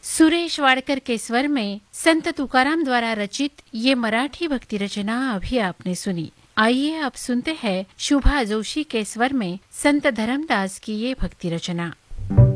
सुरेश वाडकर के स्वर में संत तुकाराम द्वारा रचित ये मराठी भक्ति रचना अभी आपने सुनी। आइए अब सुनते हैं शुभा जोशी के स्वर में संत धर्मदास की ये भक्ति रचना।